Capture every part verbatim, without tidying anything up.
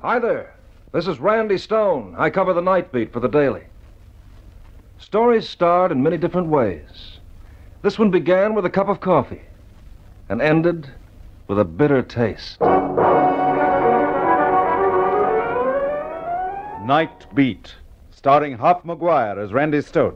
Hi there. This is Randy Stone. I cover the night beat for the Daily. Stories start in many different ways. This one began with a cup of coffee and ended with a bitter taste. Night Beat, starring Hop McGuire as Randy Stone.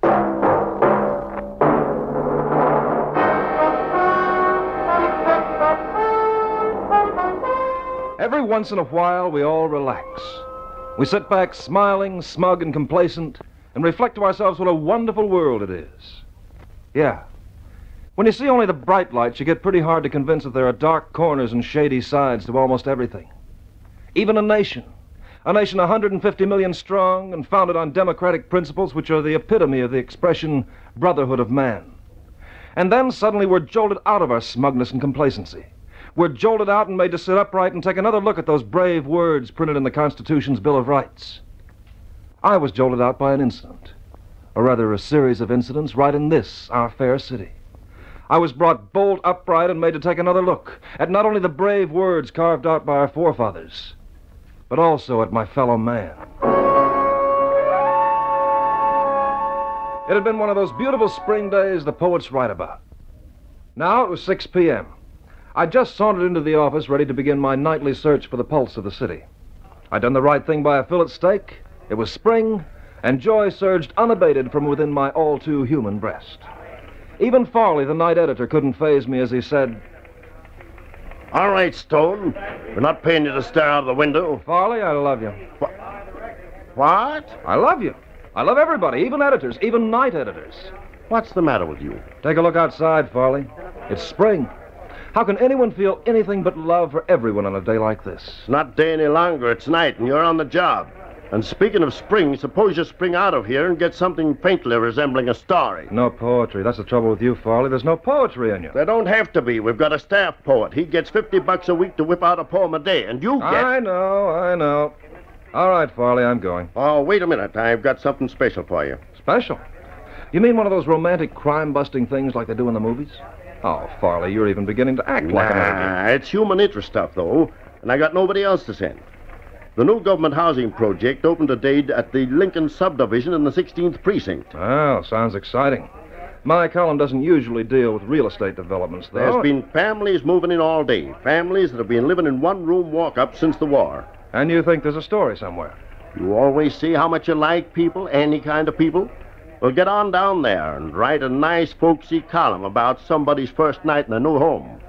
Every once in a while, we all relax. We sit back smiling, smug, and complacent, and reflect to ourselves what a wonderful world it is. Yeah. When you see only the bright lights, you get pretty hard to convince that there are dark corners and shady sides to almost everything. Even a nation. A nation one hundred fifty million strong and founded on democratic principles which are the epitome of the expression brotherhood of man. And then suddenly we're jolted out of our smugness and complacency. We're jolted out and made to sit upright and take another look at those brave words printed in the Constitution's Bill of Rights. I was jolted out by an incident, or rather a series of incidents right in this, our fair city. I was brought bolt upright and made to take another look at not only the brave words carved out by our forefathers, but also at my fellow man. It had been one of those beautiful spring days the poets write about. Now it was six p.m. I'd just sauntered into the office ready to begin my nightly search for the pulse of the city. I'd done the right thing by a fillet steak. It was spring, and joy surged unabated from within my all-too-human breast. Even Farley, the night editor, couldn't faze me as he said, "All right, Stone. We're not paying you to stare out of the window." "Farley, I love you." Wh- What? I love you. I love everybody, even editors, even night editors. What's the matter with you? Take a look outside, Farley. It's spring. How can anyone feel anything but love for everyone on a day like this? It's not day any longer. It's night, and you're on the job. And speaking of spring, suppose you spring out of here and get something faintly resembling a story. No poetry. That's the trouble with you, Farley. There's no poetry in you. There don't have to be. We've got a staff poet. He gets fifty bucks a week to whip out a poem a day, and you get... I know, I know. All right, Farley, I'm going. Oh, wait a minute. I've got something special for you. Special? You mean one of those romantic crime-busting things like they do in the movies? Oh, Farley, you're even beginning to act like an agent. Nah, it's human interest stuff, though, and I got nobody else to send. The new government housing project opened today at the Lincoln subdivision in the sixteenth precinct. Oh, sounds exciting. My column doesn't usually deal with real estate developments, though. There's been families moving in all day. Families that have been living in one-room walk-up since the war. And you think there's a story somewhere? You always see how much you like people, any kind of people. Well, get on down there and write a nice, folksy column about somebody's first night in a new home.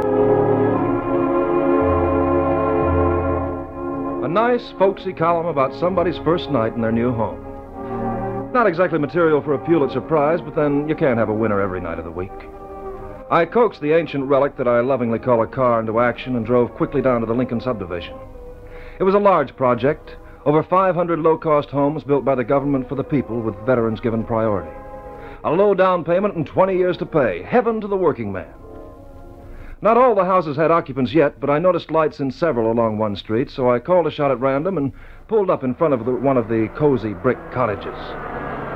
A nice, folksy column about somebody's first night in their new home. Not exactly material for a Pulitzer Prize, but then you can't have a winner every night of the week. I coaxed the ancient relic that I lovingly call a car into action and drove quickly down to the Lincoln subdivision. It was a large project. Over five hundred low-cost homes built by the government for the people with veterans given priority. A low down payment and twenty years to pay. Heaven to the working man. Not all the houses had occupants yet, but I noticed lights in several along one street, so I called a shot at random and pulled up in front of the, one of the cozy brick cottages.